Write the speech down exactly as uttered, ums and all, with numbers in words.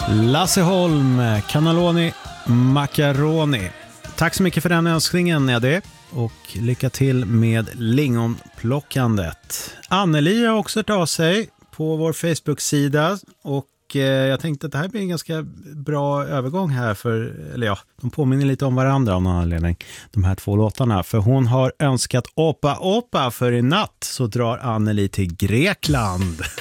Lasse Holm, Cannelloni Macaroni. Tack så mycket för den önskningen, Eddie. Och lycka till med lingonplockandet. Anneli har också hört av sig på vår Facebook-sida. Och eh, jag tänkte att det här blir en ganska bra övergång här. För, eller ja, de påminner lite om varandra av någon anledning. De här två låtarna. För hon har önskat Opa Opa för i natt så drar Anneli till Grekland.